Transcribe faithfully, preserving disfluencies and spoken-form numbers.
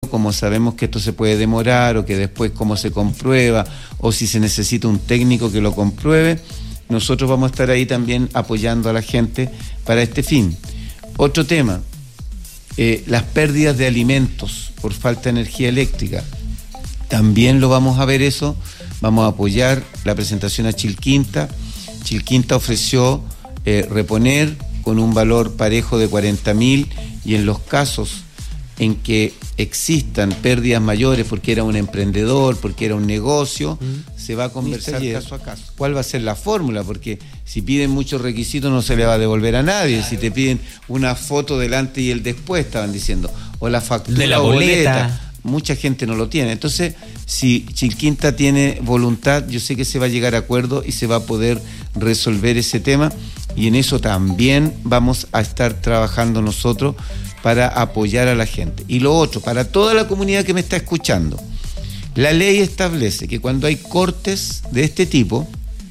como sabemos que esto se puede demorar o que después cómo se comprueba o si se necesita un técnico que lo compruebe, nosotros vamos a estar ahí también apoyando a la gente para este fin. Otro tema, eh, las pérdidas de alimentos por falta de energía eléctrica. También lo vamos a ver eso, vamos a apoyar la presentación a Chilquinta. Chilquinta ofreció eh, reponer con un valor parejo de cuarenta mil y en los casos en que existan pérdidas mayores porque era un emprendedor, porque era un negocio, mm. se va a conversar caso a caso. ¿Cuál va a ser la fórmula? Porque si piden muchos requisitos no se le va a devolver a nadie. Claro. Si te piden una foto delante y el después, estaban diciendo, o la factura de la o boleta. boleta, mucha gente no lo tiene. Entonces, si Chilquinta tiene voluntad, yo sé que se va a llegar a acuerdo y se va a poder resolver ese tema, y en eso también vamos a estar trabajando nosotros para apoyar a la gente. Y lo otro, para toda la comunidad que me está escuchando, la ley establece que cuando hay cortes de este tipo,